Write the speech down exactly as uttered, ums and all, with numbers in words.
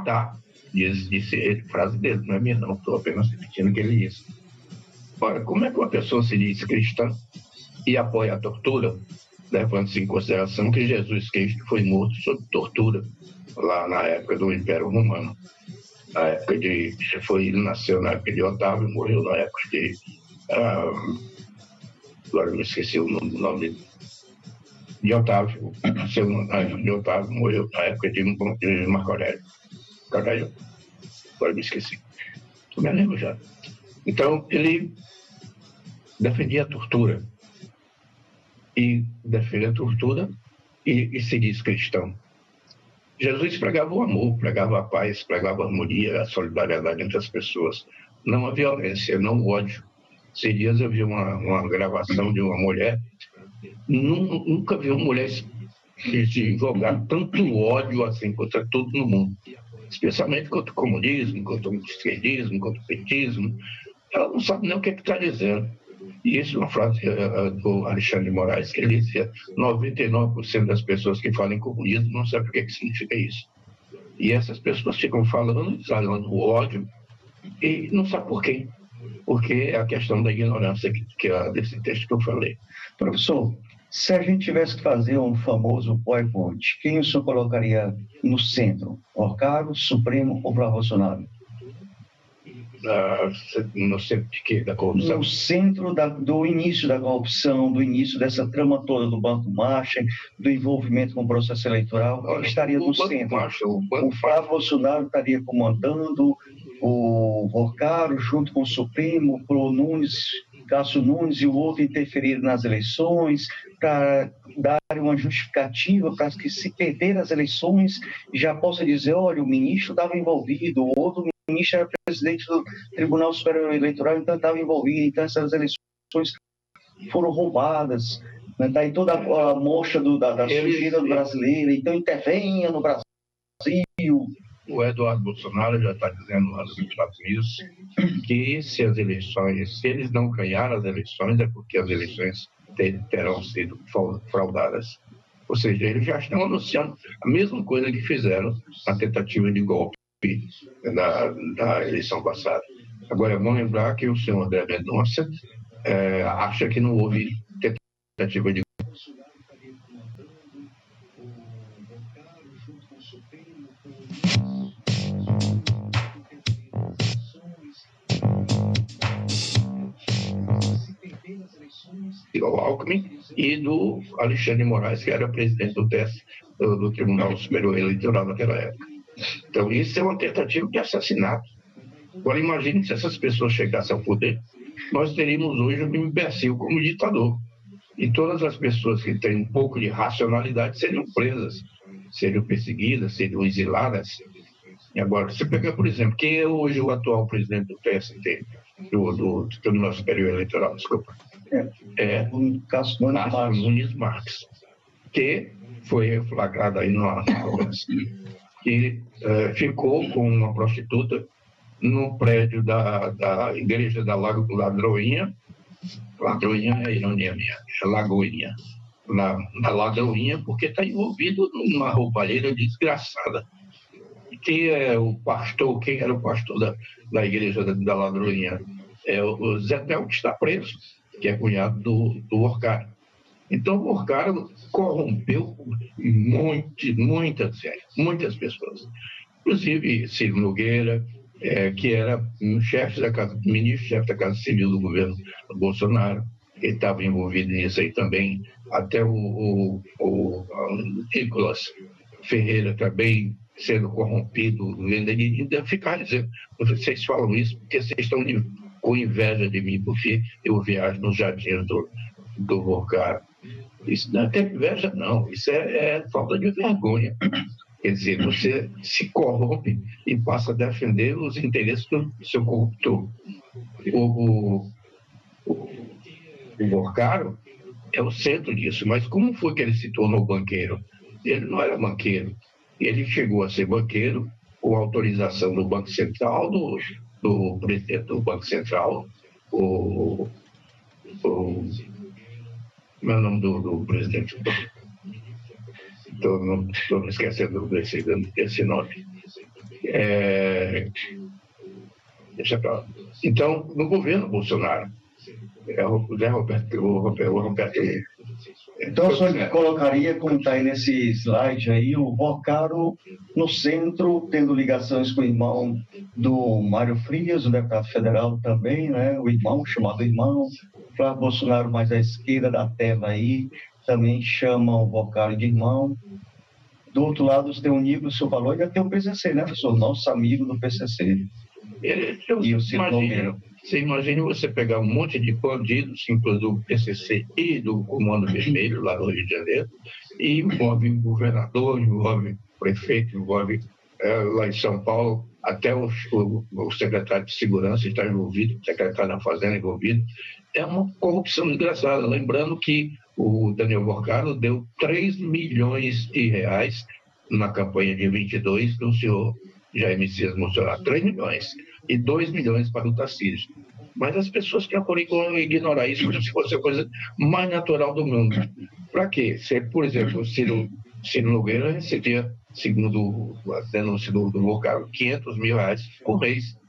matar. Diz, disse ele, frase dele, não é minha não, estou apenas repetindo o que ele disse. Ora, como é que uma pessoa se diz cristã e apoia a tortura, levando-se em consideração que Jesus Cristo foi morto sob tortura, lá na época do Império Romano? Na época de... Foi, ele nasceu na época de Otávio, morreu na época de... Ah, agora eu me esqueci o nome, nome de Otávio. Nasceu de Otávio, morreu na época de, de Marco Aurélio. Caralho, agora me esqueci. Não me lembro já. Então, ele defendia a tortura. E defende a tortura e, e se diz cristão. Jesus pregava o amor, pregava a paz, pregava a harmonia, a solidariedade entre as pessoas. Não a violência, não o ódio. Esses dias eu vi uma, uma gravação de uma mulher. Nunca vi uma mulher jogar tanto ódio assim contra todo mundo. Especialmente contra o comunismo, contra o esquerdismo, contra o petismo. Ela não sabe nem o que está dizendo. E isso é uma frase uh, do Alexandre de Moraes, que ele dizia: noventa e nove por cento das pessoas que falam em comunismo não sabem o que, que significa isso. E essas pessoas ficam falando, falando o ódio, e não sabem por quê. Porque é a questão da ignorância que, que é desse texto que eu falei. Professor, se a gente tivesse que fazer um famoso PowerPoint, quem o senhor colocaria no centro? Porcaro, Supremo ou Flávio Bolsonaro? Uh, no centro de quê? Da corrupção? No centro da, do início da corrupção, do início dessa trama toda do Banco Marshall, do envolvimento com o processo eleitoral, quem estaria no centro? Marshall, o, o Flávio Bolsonaro estaria comandando, o Porcaro junto com o Supremo, o Nunes, Cássio Nunes e o outro interferir nas eleições, para dar uma justificativa para que, se perder as eleições, já possa dizer: olha, o ministro estava envolvido, o outro o ministro era presidente do Tribunal Superior Eleitoral, então estava envolvido, então essas eleições foram roubadas, né? Daí toda a, a mocha do, da, da sujeira do brasileiro, então intervenha no Brasil. O Eduardo Bolsonaro já está dizendo lá nos Estados Unidos que se as eleições, se eles não ganharem as eleições, é porque as eleições ter, terão sido fraudadas. Ou seja, eles já estão anunciando a mesma coisa que fizeram na tentativa de golpe da, da eleição passada. Agora, é bom lembrar que o senhor André Mendonça é, acha que não houve tentativa de do Alckmin e do Alexandre de Moraes, que era presidente do T S, do, do Tribunal Superior Eleitoral naquela época. Então, isso é uma tentativa de assassinato. Agora, imagine se essas pessoas chegassem ao poder, nós teríamos hoje um imbecil como ditador. E todas as pessoas que têm um pouco de racionalidade seriam presas, seriam perseguidas, seriam exiladas. E agora, se pegar, por exemplo, quem é hoje o atual presidente do T S T, do, do, do Tribunal Superior Eleitoral, desculpa, é, é o Cássio Nunes Marques, que foi flagrado aí no que uh, ficou com uma prostituta no prédio da, da igreja da Ladroinha. Ladroinha é ironia minha, é Lagoinha. Na, na Ladroinha, porque está envolvido numa roubalheira desgraçada. Quem é o pastor, quem era o pastor da, da igreja da, da Ladroinha? É o, o Zé Del, que está preso, que é cunhado do, do Porcaro. Então, o Porcaro corrompeu muito, muitas, muitas pessoas. Inclusive, Ciro Nogueira, é, que era um chefe da casa, ministro-chefe da Casa Civil do governo do Bolsonaro, ele estava envolvido nisso aí também. Até o, o, o, o Nicolas Ferreira também sendo corrompido, e ainda ficar dizendo: vocês falam isso porque vocês estão com inveja de mim, porque eu viajo nos jardins do, do Porcaro. Isso não é ter inveja, não. Isso é, é falta de vergonha. Quer dizer, você se corrompe e passa a defender os interesses do seu corruptor. O, o, o, o Porcaro é o centro disso. Mas como foi que ele se tornou banqueiro? Ele não era banqueiro. Ele chegou a ser banqueiro com autorização do Banco Central, do, do presidente do Banco Central, o... o meu nome do, do presidente. Estou me esquecendo desse, desse nome. É, deixa pra lá. Então, no governo Bolsonaro, é o Zé Roberto, o Roberto, o Roberto Então, o senhor colocaria, como está aí nesse slide aí, o Vocaro no centro, tendo ligações com o irmão do Mário Frias, o deputado federal também, né? O irmão, chamado irmão. Flávio Bolsonaro mais à esquerda da tela aí, também chamam o Vocaro de irmão. Do outro lado, você tem o Nigro, o senhor falou, ainda tem o P C C, né, professor? Nosso amigo do P C C. Ele, eu, e o Ciro Nogueira. Você imagina você pegar um monte de bandidos, inclusive do P C C e do Comando Vermelho, lá no Rio de Janeiro, e envolve governador, envolve prefeito, envolve é, lá em São Paulo, até o, o, o secretário de Segurança está envolvido, o secretário da Fazenda envolvido. É uma corrupção desgraçada. Lembrando que o Daniel Vocaro deu três milhões de reais na campanha de vinte e dois do senhor Jair Messias Bolsonaro. três milhões. E dois milhões para o Tarcísio. Mas as pessoas procuram ignorar isso como se fosse a coisa mais natural do mundo. Para quê? Se, por exemplo, o Ciro, Ciro Nogueira recebia, segundo a denúncia do, do Vocaro, quinhentos mil reais por mês